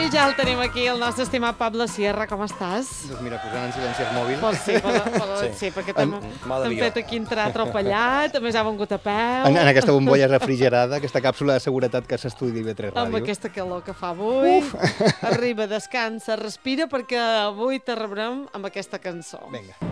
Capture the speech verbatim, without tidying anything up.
I ja el tenim aquí, el nostre estimat Pablo Sierra, com estàs? Doncs mira, posant en silenci el mòbil. Pues sí, pues, pues, sí. sí, perquè t'hem fet aquí entrar atropellat, a més ha vengut a peu. En, en aquesta bombolla refrigerada, aquesta càpsula de seguretat que s'estudi B tres Ràdio. Amb aquesta calor que fa avui. Uf. Arriba, descansa, respira, perquè avui te rebrem amb aquesta cançó. Vinga.